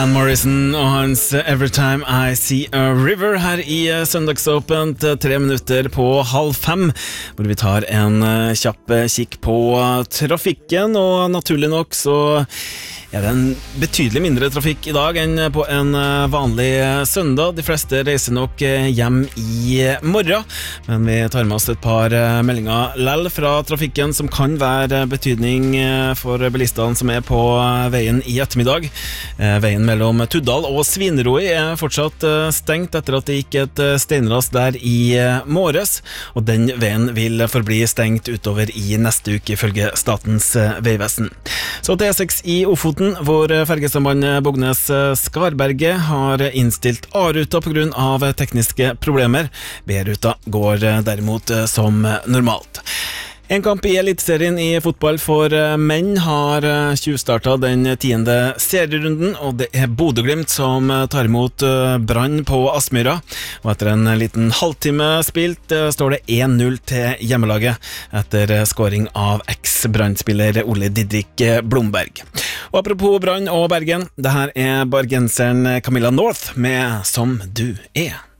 Van Morrison og hans Every Time I See a River her i Søndagsåpent 3 minutter på 4:30, hvor vi tar en kjapp kikk på trafikken, og naturlig nok så det en betydelig mindre trafikk i dag enn på en vanlig søndag. De fleste reiser nok hjem i morgen, men vi tar med oss et par meldinger lell fra trafikken som kan være betydning for bilistene som på veien i ettermiddag. Veien mellom Tuddal og Svineroi fortsatt stengt etter at det gikk et steinras der i morges, og den veien vil forbli stengt utover i neste uke ifølge Statens vegvesen. Så til E6 i Ofoten, hvor fergesambandet Bognes-Skarberget har innstilt A-ruta på grunn av tekniske problemer. B-ruta går derimot som normalt. En kamp i Eliteserien i fotball for menn har tjuvstartet den 10. serierunden, og det Bodø-Glimt som tar imot Brann på Aspmyra. Og etter en liten halvtime spilt står det 1-0 til hjemmelaget etter scoring av eks-Brann-spiller Ole Didrik Blomberg. Og apropos Brann og Bergen, det her bergenseren Camilla North med Som du er.